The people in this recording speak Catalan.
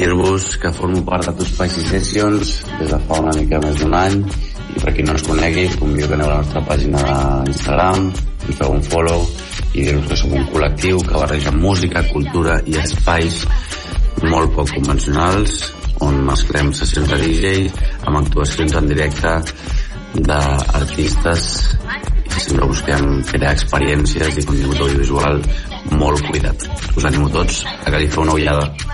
dir-vos que formo part de Two Spicy Sessions des de fa una mica més d'un any, i per qui no ens conegui, convido que aneu a la nostra pàgina d'Instagram, ens feu un follow, i dir-vos que som un col·lectiu que barreja música, cultura i espais molt poc convencionals, on mesclem sessions de DJ amb actuacions en directe d'artistes, i sempre busquem crear experiències i contingut audiovisual molt cuidat. Us animo tots a que li feu una ullada.